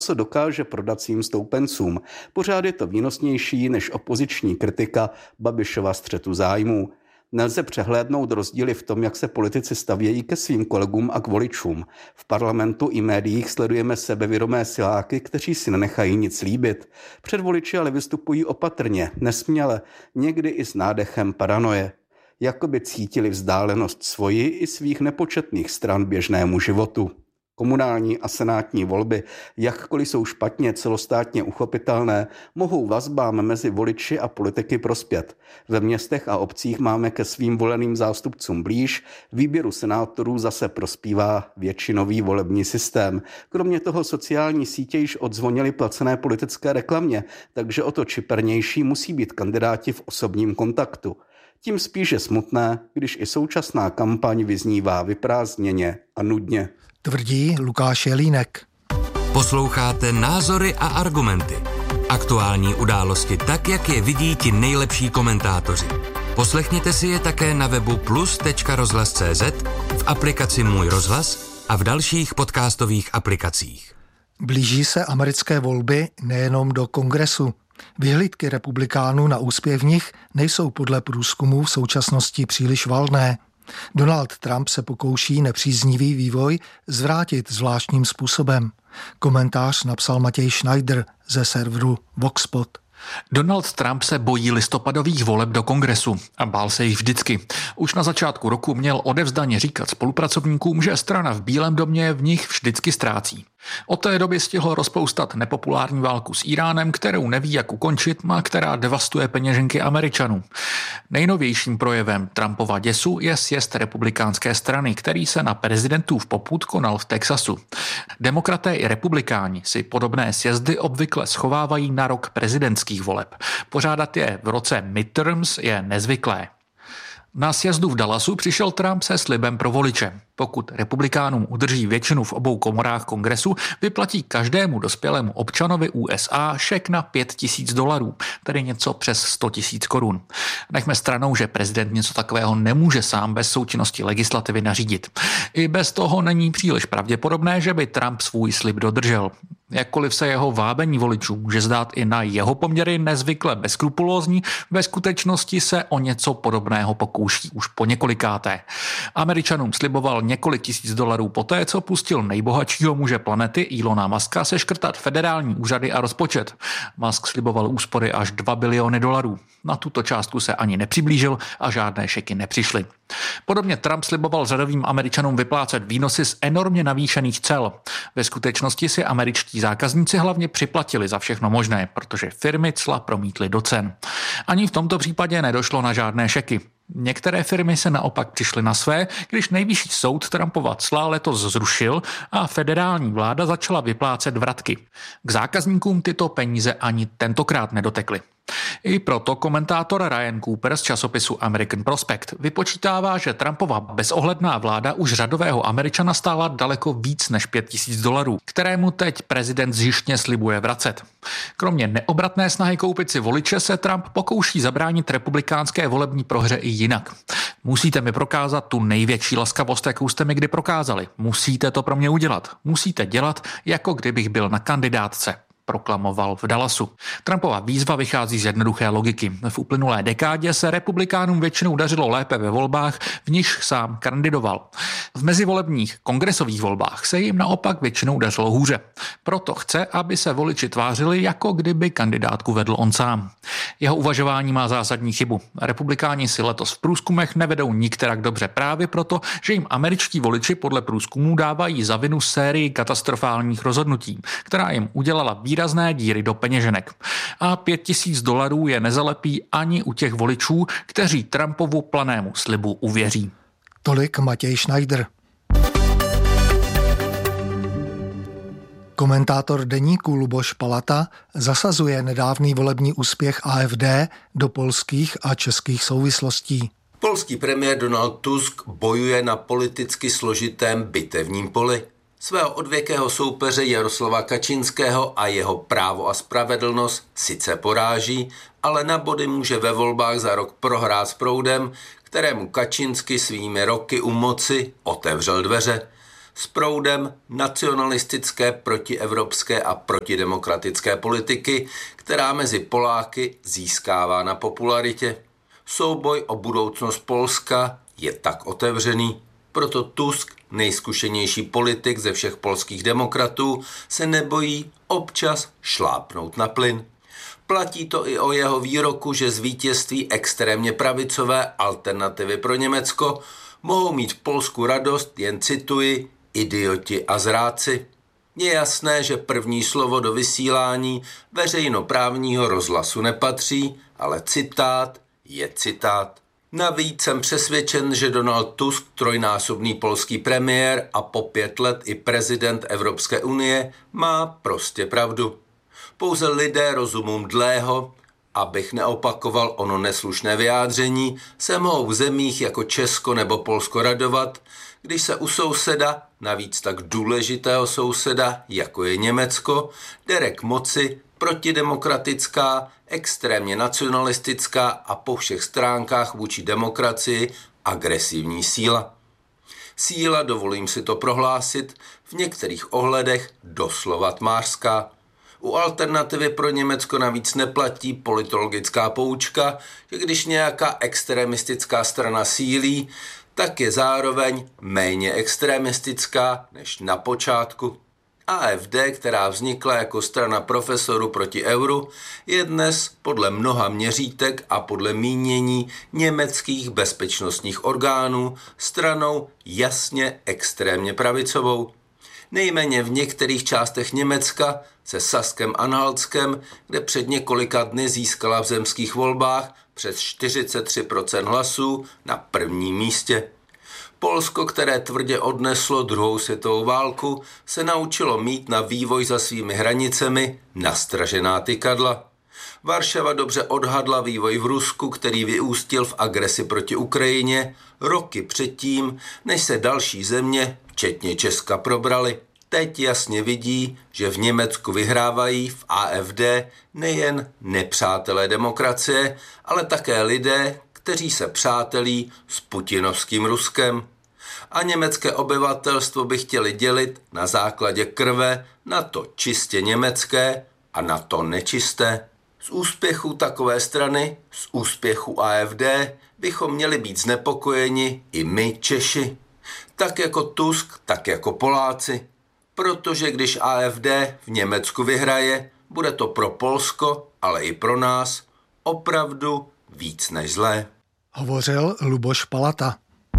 co dokáže prodat svým stoupencům. Pořád je to výnosnější než opoziční kritika Babišova střetu zájmů. Nelze přehlédnout rozdíly v tom, jak se politici stavějí ke svým kolegům a k voličům. V parlamentu i médiích sledujeme sebevědomé siláky, kteří si nenechají nic líbit. Před voliči ale vystupují opatrně, nesměle, někdy i s nádechem paranoje. Jakoby cítili vzdálenost svoji i svých nepočetných stran běžnému životu. Komunální a senátní volby, jakkoliv jsou špatně celostátně uchopitelné, mohou vazbám mezi voliči a politiky prospět. Ve městech a obcích máme ke svým voleným zástupcům blíž, výběru senátorů zase prospívá většinový volební systém. Kromě toho sociální sítě již odzvonily placené politické reklamě, takže o to čipernější musí být kandidáti v osobním kontaktu. Tím spíše smutné, když i současná kampaň vyznívá vyprázdněně a nudně. Tvrdí Lukáš Jelínek. Posloucháte Názory a argumenty. Aktuální události tak, jak je vidí ti nejlepší komentátoři. Poslechněte si je také na webu plus.rozhlas.cz, v aplikaci Můj rozhlas a v dalších podcastových aplikacích. Blíží se americké volby nejenom do kongresu. Vyhlídky republikánů na úspěch v nich nejsou podle průzkumů v současnosti příliš valné. Donald Trump se pokouší nepříznivý vývoj zvrátit zvláštním způsobem. Komentář napsal Matěj Schneider ze serveru Voxpot. Donald Trump se bojí listopadových voleb do kongresu a bál se jich vždycky. Už na začátku roku měl odevzdaně říkat spolupracovníkům, že strana v Bílém domě v nich vždycky ztrácí. Od té doby stihl rozpoustat nepopulární válku s Íránem, kterou neví, jak ukončit a která devastuje peněženky Američanů. Nejnovějším projevem Trumpova děsu je sjezd republikánské strany, který se na prezidentův popud konal v Texasu. Demokraté i republikáni si podobné sjezdy obvykle schovávají na rok prezidentských voleb. Pořádat je v roce midterms je nezvyklé. Na sjezdu v Dallasu přišel Trump se slibem pro voliče. Pokud republikánům udrží většinu v obou komorách kongresu, vyplatí každému dospělému občanovi USA šek na $5,000, tedy něco přes 100 000 korun. Nechme stranou, že prezident něco takového nemůže sám bez součinnosti legislativy nařídit. I bez toho není příliš pravděpodobné, že by Trump svůj slib dodržel. Jakkoliv se jeho vábení voličů může zdát i na jeho poměry nezvykle bezkrupulózní, ve skutečnosti se o něco podobného pokouší už po několikáté. Američanům sliboval několik $1,000 poté, co pustil nejbohatšího muže planety Elona Muska seškrtat federální úřady a rozpočet. Musk sliboval úspory až $2 biliony. Na tuto částku se ani nepřiblížil a žádné šeky nepřišly. Podobně Trump sliboval řadovým Američanům vyplácet výnosy z enormně navýšených cel. Ve skutečnosti si američtí zákazníci hlavně připlatili za všechno možné, protože firmy cla promítly do cen. Ani v tomto případě nedošlo na žádné šeky. Některé firmy se naopak přišly na své, když nejvyšší soud Trumpova cla letos zrušil a federální vláda začala vyplácet vratky. K zákazníkům tyto peníze ani tentokrát nedotekly. I proto komentátor Ryan Cooper z časopisu American Prospect vypočítává, že Trumpova bezohledná vláda už řadového Američana stála daleko víc než $5,000, kterému teď prezident zjištně slibuje vracet. Kromě neobratné snahy koupit si voliče se Trump pokouší zabránit republikánské volební prohře i jinak. Musíte mi prokázat tu největší laskavost, jakou jste mi kdy prokázali. Musíte to pro mě udělat. Musíte dělat, jako kdybych byl na kandidátce, proklamoval v Dallasu. Trumpova výzva vychází z jednoduché logiky. V uplynulé dekádě se republikánům většinou dařilo lépe ve volbách, v nichž sám kandidoval. V mezivolebních kongresových volbách se jim naopak většinou dařilo hůře. Proto chce, aby se voliči tvářili, jako kdyby kandidátku vedl on sám. Jeho uvažování má zásadní chybu. Republikáni si letos v průzkumech nevedou nikterak dobře právě proto, že jim američtí voliči podle průzkumů dávají za vinu sérii katastrofálních rozhodnutí, která jim udělala výrazné díry do peněženek. A $5,000 je nezalepí ani u těch voličů, kteří Trumpovu planému slibu uvěří. Tolik Matěj Schneider. Komentátor deníku Luboš Palata zasazuje nedávný volební úspěch AfD do polských a českých souvislostí. Polský premiér Donald Tusk bojuje na politicky složitém bitevním poli. Svého odvěkého soupeře Jaroslava Kačinského a jeho Právo a spravedlnost sice poráží, ale na body může ve volbách za rok prohrát s proudem, kterému Kačinsky svými roky u moci otevřel dveře. s proudem nacionalistické, protievropské a protidemokratické politiky, která mezi Poláky získává na popularitě. Souboj o budoucnost Polska je tak otevřený, proto Tusk, nejzkušenější politik ze všech polských demokratů, se nebojí občas šlápnout na plyn. Platí to i o jeho výroku, že z vítězství extrémně pravicové Alternativy pro Německo mohou mít v Polsku radost, jen cituji, idioti a zrádci. Je jasné, že první slovo do vysílání veřejnoprávního rozhlasu nepatří, ale citát je citát. Navíc jsem přesvědčen, že Donald Tusk, trojnásobný polský premiér a po 5 let i prezident Evropské unie, má prostě pravdu. Pouze lidé rozumům dlého, abych neopakoval ono neslušné vyjádření, se mohou v zemích jako Česko nebo Polsko radovat, když se u souseda, navíc tak důležitého souseda, jako je Německo, dere k moci protidemokratická, extrémně nacionalistická a po všech stránkách vůči demokracii agresivní síla. Síla, dovolím si to prohlásit, v některých ohledech doslova tmářská. U Alternativy pro Německo navíc neplatí politologická poučka, že když nějaká extremistická strana sílí, tak je zároveň méně extremistická než na počátku. AfD, která vznikla jako strana profesorů proti euru, je dnes podle mnoha měřítek a podle mínění německých bezpečnostních orgánů stranou jasně extrémně pravicovou. Nejméně v některých částech Německa se Saskem-Anhaltskem, kde před několika dny získala v zemských volbách přes 43% hlasů na prvním místě. Polsko, které tvrdě odneslo druhou světovou válku, se naučilo mít na vývoj za svými hranicemi nastražená tykadla. Varšava dobře odhadla vývoj v Rusku, který vyústil v agresi proti Ukrajině roky předtím, než se další země, včetně Česka, probrali. Teď jasně vidí, že v Německu vyhrávají v AfD nejen nepřátelé demokracie, ale také lidé, kteří se přátelí s putinovským Ruskem. A německé obyvatelstvo by chtěli dělit na základě krve na to čistě německé a na to nečisté. Z úspěchu takové strany, z úspěchu AfD, bychom měli být znepokojeni i my Češi. Tak jako Tusk, tak jako Poláci. Protože když AfD v Německu vyhraje, bude to pro Polsko, ale i pro nás opravdu víc než zlé. Hovořil Luboš Palata.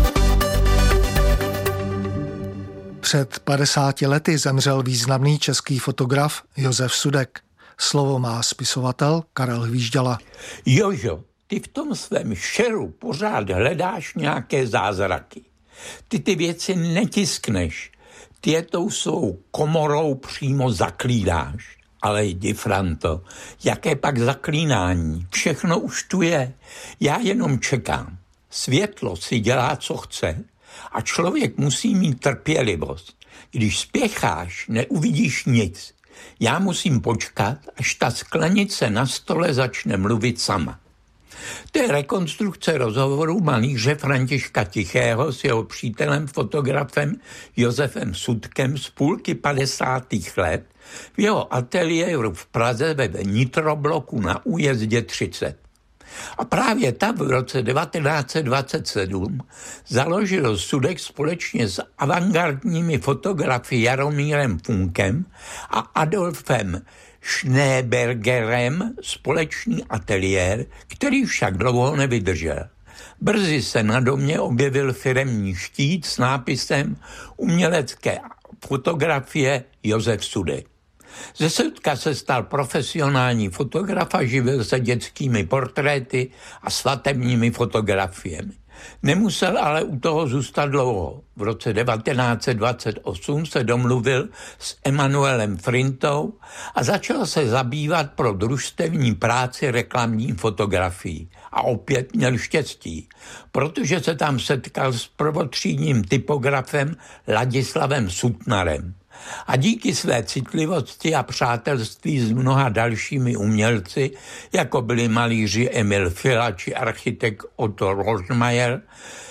Před 50 lety zemřel významný český fotograf Josef Sudek. Slovo má spisovatel Karel Hvížďala. Jožo, ty v tom svém šeru pořád hledáš nějaké zázraky. Ty věci netiskneš. Ty je tou svou komorou přímo zaklínáš. Ale jdi, Franto, jaké pak zaklínání? Všechno už tu je. Já jenom čekám. Světlo si dělá, co chce, a člověk musí mít trpělivost. Když spěcháš, neuvidíš nic. Já musím počkat, až ta sklenice na stole začne mluvit sama. To je rekonstrukce rozhovoru malíře Františka Tichého s jeho přítelem fotografem Josefem Sudkem z půlky 50. let v jeho ateliéru v Praze ve Nitrobloku na Újezdě 30. A právě tam v roce 1927 založil Sudek společně s avantgardními fotografy Jaromírem Funkem a Adolfem Schneebergerem společný ateliér, který však dlouho nevydržel. Brzy se na domě objevil firemní štít s nápisem Umělecké fotografie Josef Sudek. Ze Sudka se stal profesionální fotograf a živil se dětskými portréty a svatebními fotografiemi. Nemusel ale u toho zůstat dlouho. V roce 1928 se domluvil s Emanuelem Frintou a začal se zabývat pro družstevní práci reklamní fotografií. A opět měl štěstí, protože se tam setkal s prvotřídním typografem Ladislavem Sutnarem. A díky své citlivosti a přátelství s mnoha dalšími umělci, jako byli malíři Emil Fila či architekt Otto Rožmajer,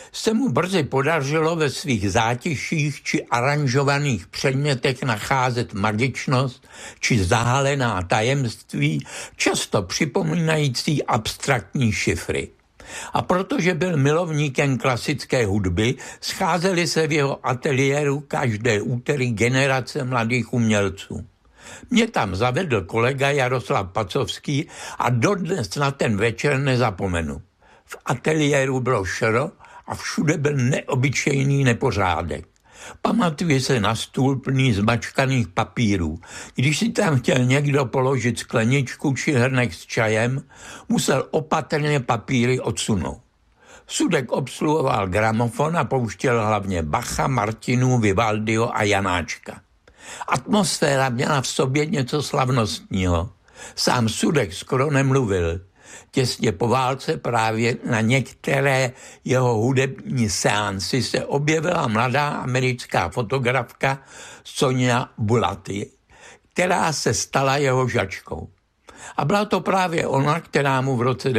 se mu brzy podařilo ve svých zátiších či aranžovaných předmětech nacházet magičnost či zahalená tajemství, často připomínající abstraktní šifry. A protože byl milovníkem klasické hudby, scházeli se v jeho ateliéru každé úterý generace mladých umělců. Mě tam zavedl kolega Jaroslav Pacovský a dodnes na ten večer nezapomenu. V ateliéru bylo šero a všude byl neobyčejný nepořádek. Pamatuji se na stůl plný zmačkaných papírů. Když si tam chtěl někdo položit skleničku či hrnek s čajem, musel opatrně papíry odsunout. Sudek obsluhoval gramofon a pouštěl hlavně Bacha, Martinu, Vivaldiho a Janáčka. Atmosféra měla v sobě něco slavnostního. Sám Sudek skoro nemluvil. Těsně po válce právě na některé jeho hudební seanci se objevila mladá americká fotografka Sonia Bulati, která se stala jeho žačkou. A byla to právě ona, která mu v roce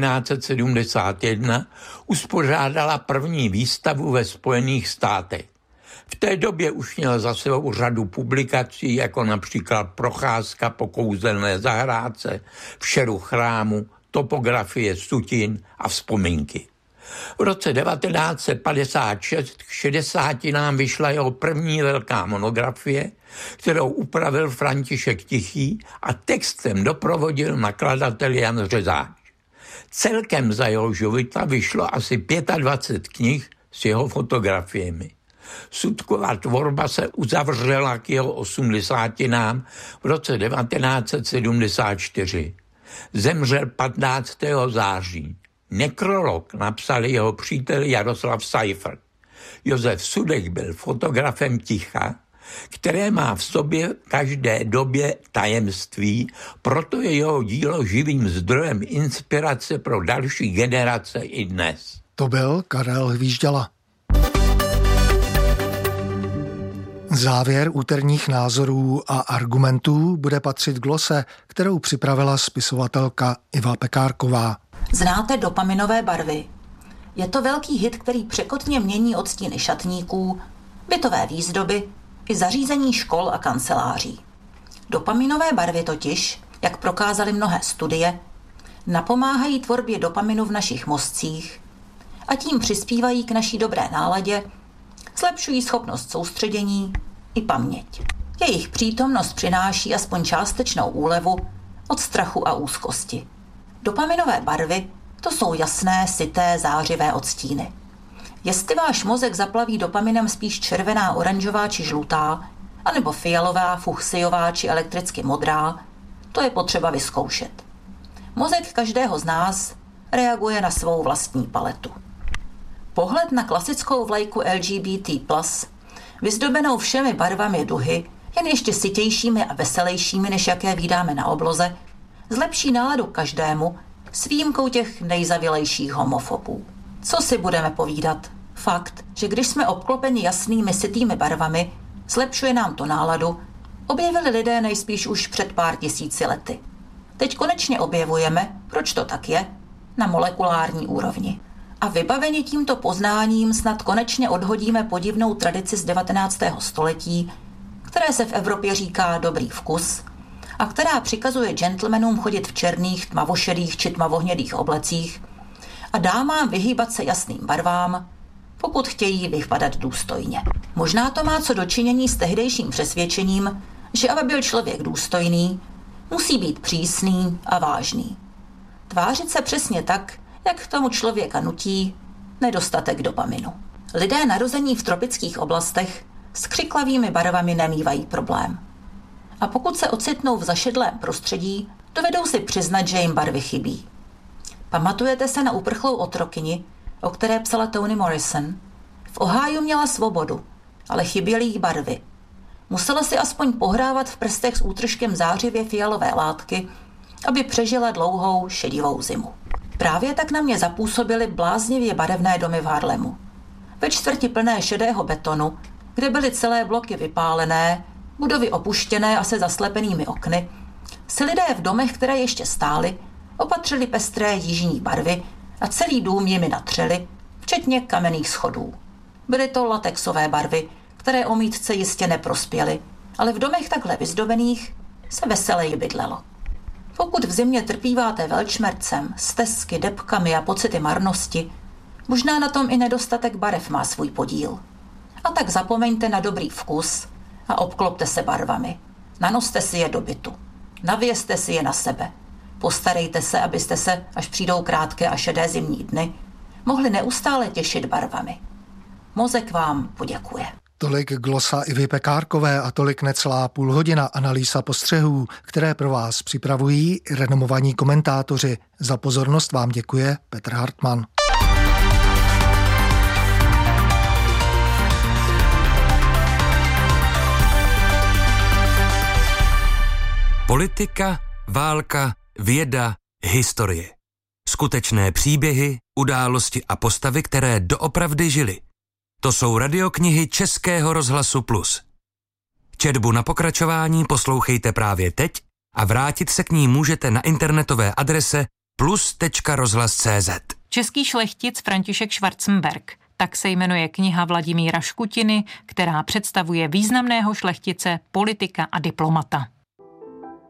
1971 uspořádala první výstavu ve Spojených státech. V té době už měl za sebou řadu publikací, jako například Procházka po kouzelné zahrádce, V šeru chrámu, Topografie sutin a vzpomínky. V roce 1956 k 60 nám vyšla jeho první velká monografie, kterou upravil František Tichý a textem doprovodil nakladatel Jan Řezáč. Celkem za jeho života vyšlo asi 25 knih s jeho fotografiemi. Sudkova tvorba se uzavřela k jeho 80 v roce 1974. Zemřel 15. září. Nekrolog napsal jeho přítel Jaroslav Seifert. Josef Sudek byl fotografem ticha, které má v sobě každé době tajemství, proto je jeho dílo živým zdrojem inspirace pro další generace i dnes. To byl Karel Hvížďala. Závěr úterních názorů a argumentů bude patřit glose, kterou připravila spisovatelka Iva Pekárková. Znáte dopaminové barvy? Je to velký hit, který překotně mění odstíny šatníků, bytové výzdoby i zařízení škol a kanceláří. Dopaminové barvy totiž, jak prokázaly mnohé studie, napomáhají tvorbě dopaminu v našich mozcích a tím přispívají k naší dobré náladě, zlepšují schopnost soustředění i paměť. Jejich přítomnost přináší aspoň částečnou úlevu od strachu a úzkosti. Dopaminové barvy to jsou jasné, syté, zářivé odstíny. Jestli váš mozek zaplaví dopaminem spíš červená, oranžová či žlutá, anebo fialová, fuchsiová či elektricky modrá, to je potřeba vyzkoušet. Mozek každého z nás reaguje na svou vlastní paletu. Pohled na klasickou vlajku LGBT+, vyzdobenou všemi barvami duhy, jen ještě sytějšími a veselějšími, než jaké vídáme na obloze, zlepší náladu každému s výjimkou těch nejzavilejších homofobů. Co si budeme povídat? Fakt, že když jsme obklopeni jasnými sytými barvami, zlepšuje nám to náladu, objevili lidé nejspíš už před pár tisíci lety. Teď konečně objevujeme, proč to tak je, na molekulární úrovni. A vybaveni tímto poznáním snad konečně odhodíme podivnou tradici z 19. století, které se v Evropě říká dobrý vkus a která přikazuje gentlemanům chodit v černých, tmavošedých či tmavohnědých oblecích a dámám vyhýbat se jasným barvám, pokud chtějí vypadat důstojně. Možná to má co dočinění s tehdejším přesvědčením, že aby byl člověk důstojný, musí být přísný a vážný. Tvářit se přesně tak, jak k tomu člověka nutí nedostatek dopaminu. Lidé narození v tropických oblastech s křiklavými barvami nemívají problém. A pokud se ocitnou v zašedlém prostředí, dovedou si přiznat, že jim barvy chybí. Pamatujete se na uprchlou otrokyni, o které psala Toni Morrison? V Ohiu měla svobodu, ale chyběly jí barvy. Musela si aspoň pohrávat v prstech s útržkem zářivě fialové látky, aby přežila dlouhou šedivou zimu. Právě tak na mě zapůsobily bláznivě barevné domy v Harlemu. Ve čtvrti plné šedého betonu, kde byly celé bloky vypálené, budovy opuštěné a se zaslepenými okny, si lidé v domech, které ještě stály, opatřili pestré jižní barvy a celý dům jimi natřeli, včetně kamenných schodů. Byly to latexové barvy, které omítce jistě neprospěly, ale v domech takhle vyzdobených se veseleji bydlelo. Pokud v zimě trpíváte velčmercem, stesky, debkami a pocity marnosti, možná na tom i nedostatek barev má svůj podíl. A tak zapomeňte na dobrý vkus a obklopte se barvami. Nanoste si je do bytu. Navěste si je na sebe. Postarejte se, abyste se, až přijdou krátké a šedé zimní dny, mohli neustále těšit barvami. Mozek vám poděkuje. Tolik glosa Ivy Pekárkové a tolik necelá půlhodina analýza postřehů, které pro vás připravují renomovaní komentátoři. Za pozornost vám děkuje Petr Hartmann. Politika, válka, věda, historie. Skutečné příběhy, události a postavy, které doopravdy žily. To jsou radioknihy Českého rozhlasu Plus. Četbu na pokračování poslouchejte právě teď a vrátit se k ní můžete na internetové adrese plus.rozhlas.cz. Český šlechtic František Schwarzenberg. Tak se jmenuje kniha Vladimíra Škutiny, která představuje významného šlechtice, politika a diplomata.